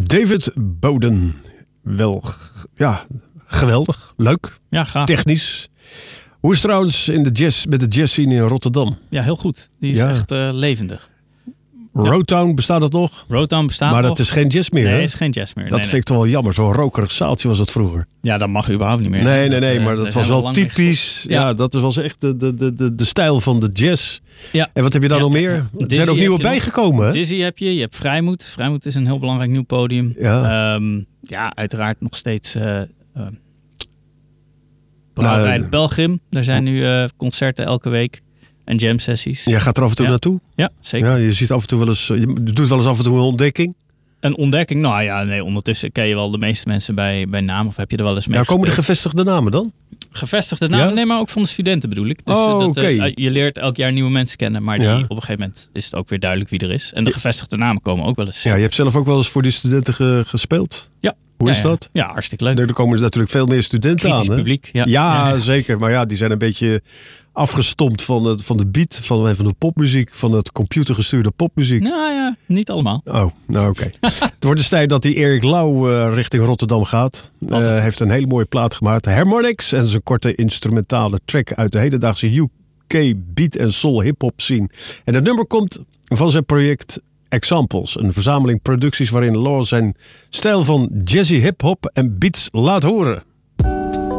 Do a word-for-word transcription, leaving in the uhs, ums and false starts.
David Bowden. Wel, ja, geweldig. Leuk. Ja, gaaf. Technisch. Hoe is het trouwens in de jazz, met de jazzscene in Rotterdam? Ja, heel goed. Die is Ja. echt uh, levendig. Roadtown, bestaat dat nog? Roadtown bestaat maar nog. dat is geen jazz meer, Nee, hè? het is geen jazz meer. Dat nee, vind nee. ik toch wel jammer. Zo'n rokerig zaaltje was het vroeger. Ja, dat mag überhaupt niet meer. Nee, nee, Dat, nee. uh, Maar daar dat zijn was we wel lang mee typisch. gestopt. Ja, Ja. dat was echt de, de, de, de, de stijl van de jazz. Ja. En wat heb je daar Ja. nog meer? Er Dizzy zijn ook heb nieuwe je nog. bijgekomen, hè? Dizzy heb je. Je hebt Vrijmoed. Vrijmoed is een heel belangrijk nieuw podium. Ja. Um, ja, uiteraard nog steeds... Uh, uh, Brouwerij Nou, de Pelgrim. Daar zijn nu uh, concerten elke week. En jam sessies. Jij gaat er af en toe Ja. naartoe? Ja, zeker. Ja, je ziet af en toe wel eens... Je doet wel eens af en toe een ontdekking. Een ontdekking? Nou ja, nee, ondertussen ken je wel de meeste mensen bij, bij naam. Of heb je er wel eens mee Ja, komen de gespeeld? gevestigde namen dan? Gevestigde namen? Ja? Nee, maar ook van de studenten bedoel ik. Dus Oh, uh, dat, oké. uh, je leert elk jaar nieuwe mensen kennen. Maar die, Ja. op een gegeven moment is het ook weer duidelijk wie er is. En de gevestigde namen komen ook wel eens. Ja, je hebt zelf ook wel eens voor die studenten ge- gespeeld. Ja. Hoe Ja, is ja. dat? Ja, hartstikke leuk. Er komen natuurlijk veel meer studenten Kritisch aan. Hè? publiek. Ja, Ja, Ja, ja. zeker. Maar ja, die zijn een beetje afgestompt van, het, van de beat, van, van de popmuziek, van het computergestuurde popmuziek. Nou ja, niet allemaal. Oh, nou oké. Het wordt dus tijd dat die Erik Lau uh, richting Rotterdam gaat. Hij uh, heeft een hele mooie plaat gemaakt. Harmonix en zijn korte instrumentale track uit de hedendaagse U K beat en soul hip-hop scene. En het nummer komt van zijn project Examples. Een verzameling producties waarin Lau zijn stijl van jazzy hip-hop en beats laat horen.